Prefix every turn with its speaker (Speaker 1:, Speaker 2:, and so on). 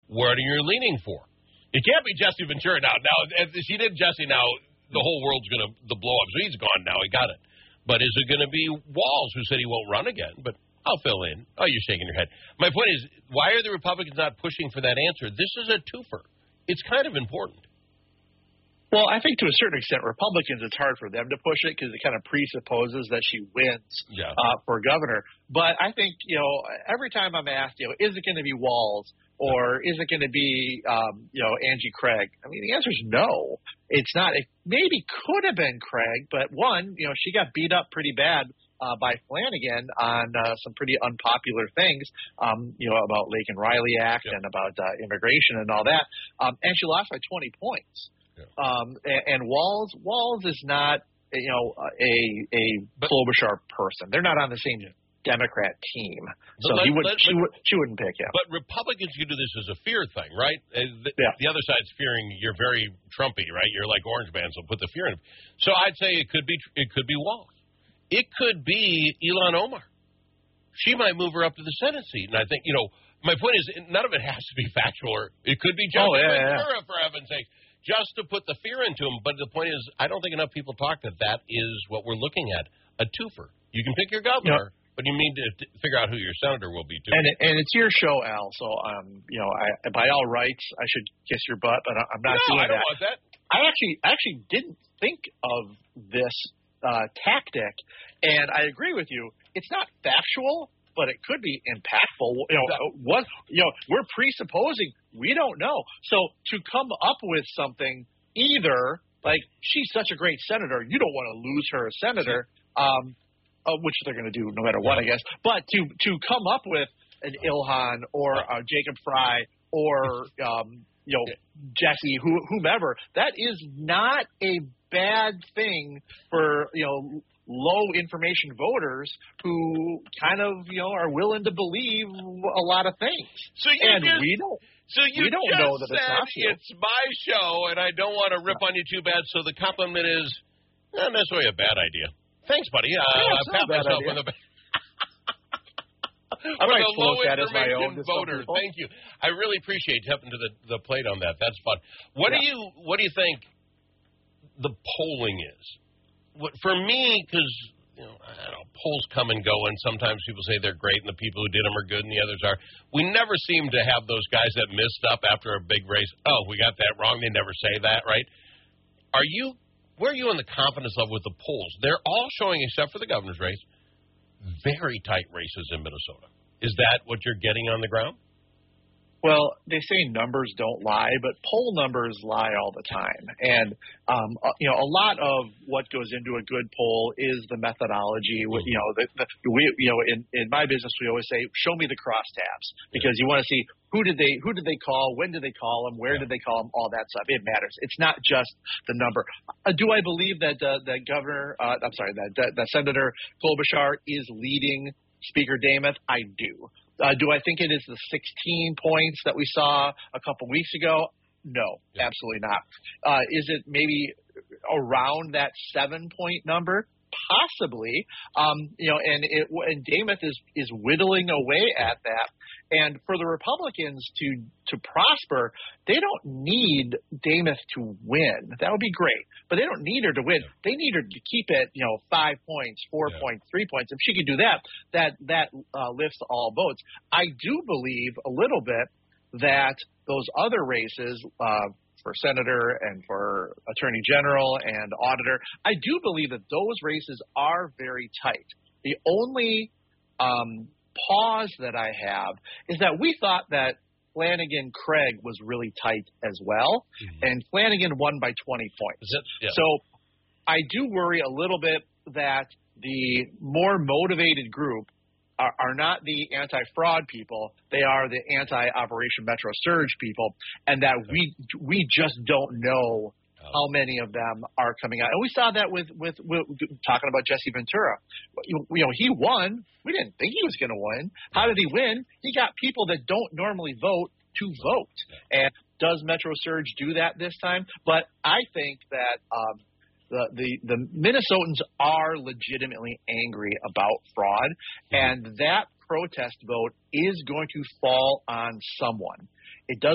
Speaker 1: What are you leaning for? It can't be Jesse Ventura now. Now, if she did Jesse now, the whole world's going to blow up. So he's gone now. He got it. But is it going to be Walz, who said he won't run again? But I'll fill in. Oh, you're shaking your head. My point is, why are the Republicans not pushing for that answer? This is a twofer. It's kind of important.
Speaker 2: Well, I think to a certain extent, Republicans, it's hard for them to push it because it kind of presupposes that she wins for governor. But I think, every time I'm asked, is it going to be Walz or is it going to be, Angie Craig? I mean, the answer is no. It's not. It maybe could have been Craig, but one, she got beat up pretty bad by Flanagan on some pretty unpopular things, about Lake and Riley Act and about immigration and all that. And she lost by 20 points. And Walz is not, a Klobuchar person. They're not on the same Democrat team, so she wouldn't pick him.
Speaker 1: But Republicans can do this as a fear thing, right? The other side's fearing you're very Trumpy, right? You're like Orange Man, so put the fear in him. So I'd say it could be Walz. It could be Ilhan Omar. She might move her up to the Senate seat, and I think my point is none of it has to be factual. Or it could be Jesse Ventura, for heaven's sake. Just to put the fear into them. But the point is, I don't think enough people talk that is what we're looking at, a twofer. You can pick your governor, but you need to figure out who your senator will be, too.
Speaker 2: And it's your show, Al, so, I by all rights, I should kiss your butt, but I'm not doing that.
Speaker 1: No, I don't want that.
Speaker 2: I actually didn't think of this tactic, and I agree with you. It's not factual, but it could be impactful. We're presupposing we don't know. So to come up with something, either like she's such a great senator, you don't want to lose her as senator, which they're going to do no matter what, I guess. But to come up with an Ilhan or Jacob Frey or Jesse, whomever, that is not a bad thing for low information voters who kind of are willing to believe a lot of things. We don't know that it's not true.
Speaker 1: It's my show, and I don't want to rip on you too bad. So the compliment is not necessarily a bad idea. Thanks, buddy. I pat myself on the back.
Speaker 2: I'm going to float that as my own
Speaker 1: voter. Thank you. I really appreciate you helping to the plate on that. That's fun. What do you think the polling is? For me, because polls come and go, and sometimes people say they're great, and the people who did them are good, and the others are. We never seem to have those guys that missed up after a big race. Oh, we got that wrong. They never say that, right? Where are you in the confidence level with the polls? They're all showing, except for the governor's race, very tight races in Minnesota. Is that what you're getting on the ground?
Speaker 2: Well, they say numbers don't lie, but poll numbers lie all the time. And, a lot of what goes into a good poll is the methodology. Mm-hmm. In my business, we always say, show me the crosstabs, because you want to see who did they call, when did they call them, where did they call them, all that stuff. It matters. It's not just the number. Do I believe that that Senator Klobuchar is leading Speaker Demuth? I do. Do I think it is the 16 points that we saw a couple weeks ago? No, absolutely not. Is it maybe around that 7-point number? Possibly. And Demuth is whittling away at that. And for the Republicans to prosper, they don't need Demuth to win. That would be great, but they don't need her to win. They need her to keep it, 5 points, 4 points, 3 points. If she can do that lifts all boats. I do believe a little bit that those other races for senator and for attorney general and auditor, I do believe that those races are very tight. The only pause that I have is that we thought that Flanagan-Craig was really tight as well, and Flanagan won by 20 points. So I do worry a little bit that the more motivated group are not the anti-fraud people, they are the anti-Operation Metro Surge people, and that we just don't know how many of them are coming out. And we saw that with talking about Jesse Ventura. He won. We didn't think he was going to win. How did he win? He got people that don't normally vote to vote. And does Metro Surge do that this time? But I think that the Minnesotans are legitimately angry about fraud, and that protest vote is going to fall on someone. It does